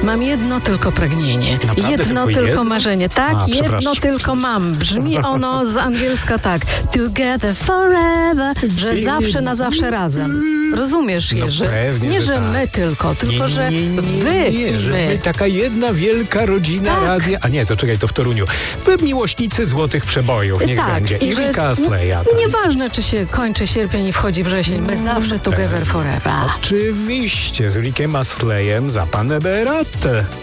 Mam jedno tylko pragnienie. Naprawdę jedno tylko tylko jedno? marzenie. Tak, jedno przepraszam. tylko mam. Brzmi ono z angielska tak. Together forever. Że zawsze na zawsze razem. Rozumiesz, Jerzy? pewnie, nie, że że tak. my tylko że wy i że my. my taka jedna wielka rodzina Tak. radia. A nie, to czekaj, to w Toruniu. Wy miłośnicy złotych przebojów, niech będzie. I że Ricka Asleya. Tak. nieważne, czy się kończy sierpień i wchodzi wrzesień. My zawsze together forever. Oczywiście, z Rickiem Asleyem za pan Eberat.